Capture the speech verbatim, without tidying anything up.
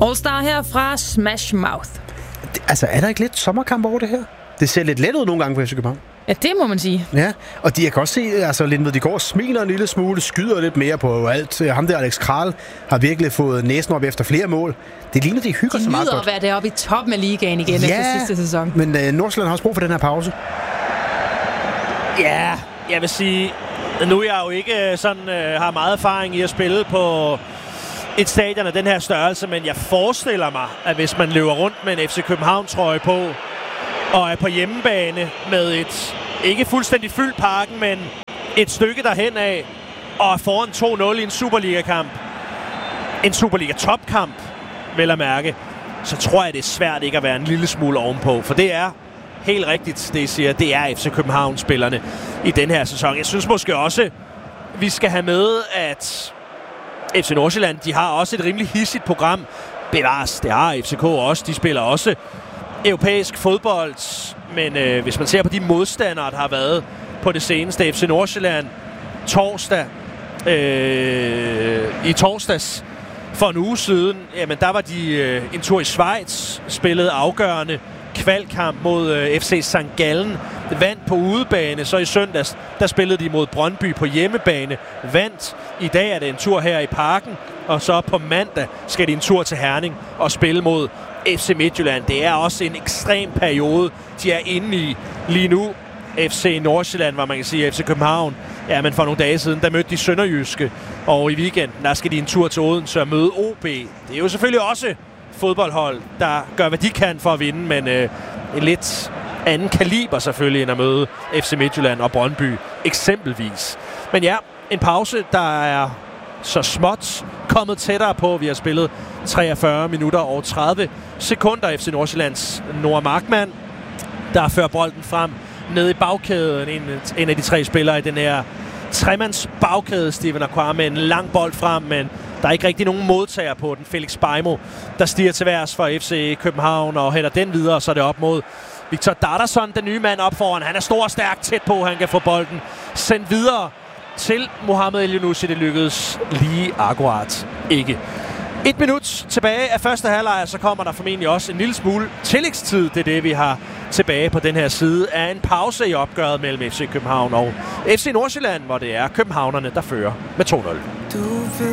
All-Star her fra Smash Mouth. Altså, er der ikke lidt sommerkamp over det her? Det ser lidt let ud nogle gange på F C København. Ja, det må man sige. Ja, og de kan også se, altså Lindved, de går smiler en lille smule, skyder lidt mere på alt. Ham der, Alex Kral, har virkelig fået næsen op efter flere mål. Det ligner, de hygger de så meget godt. De nyder at være deroppe i toppen af ligaen igen ja, efter sidste sæson. Men uh, Nordsjælland har også brug for den her pause. Ja, jeg vil sige, nu er jeg jo ikke sådan, uh, har meget erfaring i at spille på et stadion af den her størrelse, men jeg forestiller mig, at hvis man løber rundt med en F C København-trøje på, og er på hjemmebane med et, ikke fuldstændig fyldt parken, men et stykke derhen af, og er foran to nul i en Superliga-kamp, en Superliga-topkamp, vel at mærke, så tror jeg, det er svært ikke at være en lille smule ovenpå, for det er helt rigtigt, det I siger, det er F C København-spillerne i den her sæson. Jeg synes måske også, vi skal have med, at F C Nordsjælland, de har også et rimelig hissigt program. Bevares, det har F C K også. De spiller også europæisk fodbold. Men øh, hvis man ser på de modstandere, der har været på det seneste, F C Nordsjælland torsdag, øh, i torsdags for en uge siden, jamen der var de øh, en tur i Schweiz, spillede afgørende kvalkamp mod øh, F C Sankt Gallen, vandt på udebane. Så i søndags, der spillede de mod Brøndby på hjemmebane, vandt. I dag er det en tur her i Parken, og så på mandag skal de en tur til Herning og spille mod F C Midtjylland. Det er også en ekstrem periode, de er inde i lige nu. F C Nordsjælland, hvor man kan sige F C København. Ja, men for nogle dage siden, der mødte de Sønderjyske, og i weekenden, der skal de en tur til Odense og møde O B. Det er jo selvfølgelig også fodboldhold, der gør, hvad de kan for at vinde, men øh, en lidt anden kaliber selvfølgelig, end at møde F C Midtjylland og Brøndby eksempelvis. Men ja, en pause, der er så småt kommet tættere på. Vi har spillet treogfyrre minutter og tredive sekunder. F C Nordsjællands Noah Markmann, der fører bolden frem nede i bagkæden. En, en af de tre spillere i den her tremands bagkæde, Steven Aqua, med en lang bold frem, men der er ikke rigtig nogen modtager på den. Felix Beimo, der stiger til værs for F C København og hælder den videre, så er det op mod Victor Dardarsson, den nye mand op foran. Han er stor og stærk, tæt på, han kan få bolden sendt videre til Mohamed El-Yunusi. Det lykkedes lige akkurat ikke. Et minut tilbage af første halvleg, så kommer der formentlig også en lille smule tillægstid. Det er det, vi har tilbage på den her side af en pause i opgøret mellem F C København og F C Nordsjælland, hvor det er københavnerne, der fører med to nul.